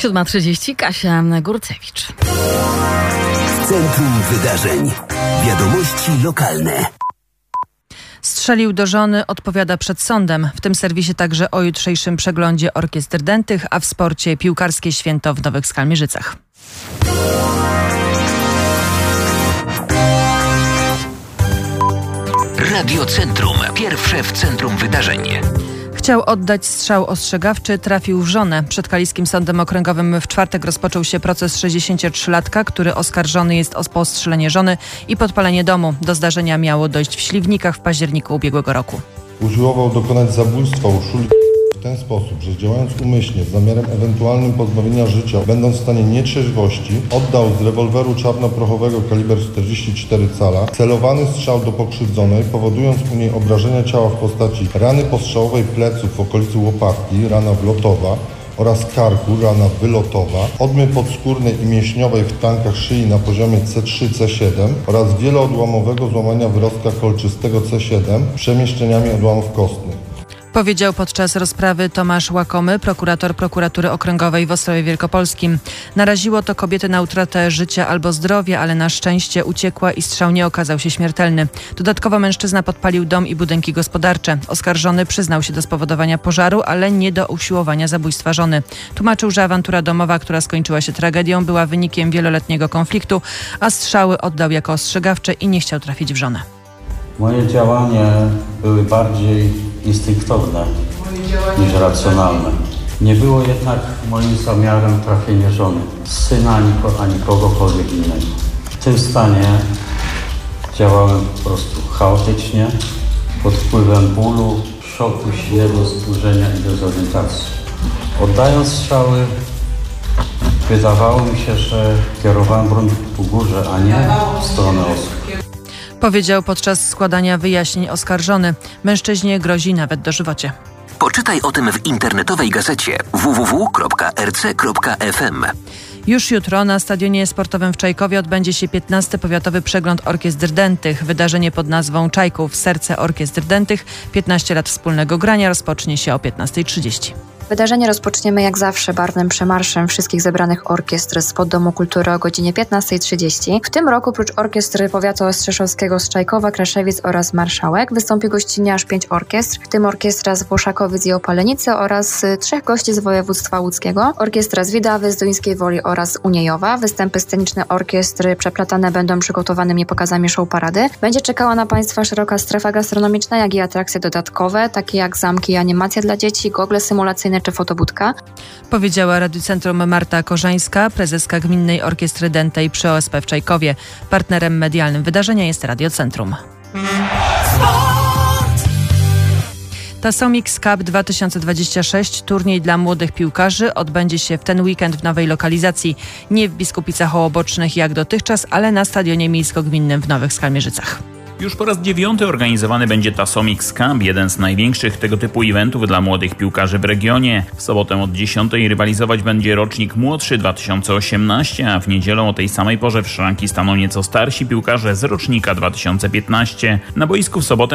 7:30, Kasia Górcewicz. Centrum Wydarzeń. Wiadomości lokalne. Strzelił do żony, odpowiada przed sądem. W tym serwisie także o jutrzejszym przeglądzie orkiestr dętych, a w sporcie piłkarskie święto w Nowych Skalmierzycach. Radio Centrum. Pierwsze w centrum wydarzeń. Chciał oddać strzał ostrzegawczy, trafił w żonę. Przed Kaliskim Sądem Okręgowym w czwartek rozpoczął się proces 63-latka, który oskarżony jest o postrzelenie żony i podpalenie domu. Do zdarzenia miało dojść w Śliwnikach w październiku ubiegłego roku. Usiłował dokonać zabójstwa Urszuli w ten sposób, że działając umyślnie z zamiarem ewentualnym pozbawienia życia, będąc w stanie nietrzeźwości, oddał z rewolweru czarnoprochowego kaliber 44 cala celowany strzał do pokrzywdzonej, powodując u niej obrażenia ciała w postaci rany postrzałowej pleców w okolicy łopatki, rana wlotowa, oraz karku, rana wylotowa, odmy podskórnej i mięśniowej w tkankach szyi na poziomie C3-C7 oraz wieloodłamowego złamania wyrostka kolczystego C7 przemieszczeniami odłamów kostnych. Powiedział podczas rozprawy Tomasz Łakomy, prokurator Prokuratury Okręgowej w Ostrowie Wielkopolskim. Naraziło to kobietę na utratę życia albo zdrowia, ale na szczęście uciekła i strzał nie okazał się śmiertelny. Dodatkowo mężczyzna podpalił dom i budynki gospodarcze. Oskarżony przyznał się do spowodowania pożaru, ale nie do usiłowania zabójstwa żony. Tłumaczył, że awantura domowa, która skończyła się tragedią, była wynikiem wieloletniego konfliktu, a strzały oddał jako ostrzegawcze i nie chciał trafić w żonę. Moje działania były bardziej instynktowne niż racjonalne. Nie było jednak moim zamiarem trafienie żony, syna ani kogokolwiek innego. W tym stanie działałem po prostu chaotycznie, pod wpływem bólu, szoku, śmiechu, wzburzenia i dezorientacji. Oddając strzały, wydawało mi się, że kierowałem broń ku górze, a nie w stronę osób. Powiedział podczas składania wyjaśnień oskarżony. Mężczyźnie grozi nawet dożywocie. Poczytaj o tym w internetowej gazecie www.rc.fm. Już jutro na Stadionie Sportowym w Czajkowie odbędzie się 15. Powiatowy Przegląd Orkiestr Dętych. Wydarzenie pod nazwą Czajków Serce Orkiestr Dętych. 15 lat wspólnego grania rozpocznie się o 15:30. Wydarzenie rozpoczniemy jak zawsze barwnym przemarszem wszystkich zebranych orkiestr spod Domu Kultury o godzinie 15:30. W tym roku oprócz orkiestr powiatu ostrzeszowskiego z Czajkowa, Kraszewic oraz Marszałek wystąpi gościnnie aż 5 orkiestr, w tym orkiestra z Włoszakowic i Opalenicy oraz 3 gości z województwa łódzkiego, orkiestra z Widawy, z Duńskiej Woli oraz Uniejowa. Występy sceniczne orkiestr przeplatane będą przygotowanymi pokazami show parady. Będzie czekała na Państwa szeroka strefa gastronomiczna, jak i atrakcje dodatkowe, takie jak zamki i animacje dla dzieci, gogle symulacyjne czy fotobudka. Powiedziała Radiocentrum Marta Korzańska, prezeska Gminnej Orkiestry Dętej przy OSP w Czajkowie. Partnerem medialnym wydarzenia jest Radiocentrum. Tasomix Cup 2026, turniej dla młodych piłkarzy, odbędzie się w ten weekend w nowej lokalizacji. Nie w Biskupicach Ołobocznych jak dotychczas, ale na Stadionie Miejsko-Gminnym w Nowych Skalmierzycach. Już po raz 9 organizowany będzie Tasomix Cup, jeden z największych tego typu eventów dla młodych piłkarzy w regionie. W sobotę od 10 rywalizować będzie rocznik młodszy 2018, a w niedzielę o tej samej porze w szranki staną nieco starsi piłkarze z rocznika 2015. Na boisku w sobotę